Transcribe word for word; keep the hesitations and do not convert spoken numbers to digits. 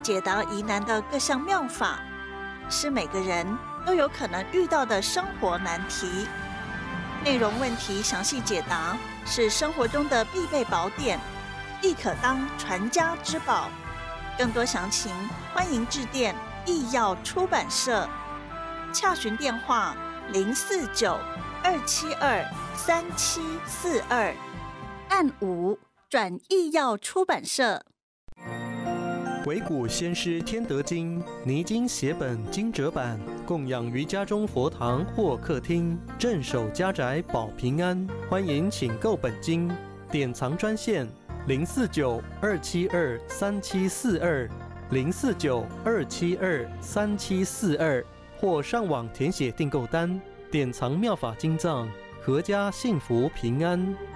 解答疑难的各项妙法，是每个人都有可能遇到的生活难题。内容问题详细解答，是生活中的必备宝典，亦可当传家之宝。更多详情，欢迎致电易药出版社，洽询电话零四九二七二三七四二，按五转易药出版社。 鬼谷先师天德经泥金写本精折版，供养于家中佛堂或客厅，镇守家宅保平安。欢迎请购本经，典藏专线零四九二七二三七四二零四九二七二三七四二，或上网填写订购单，典藏妙法经藏，阖家幸福平安。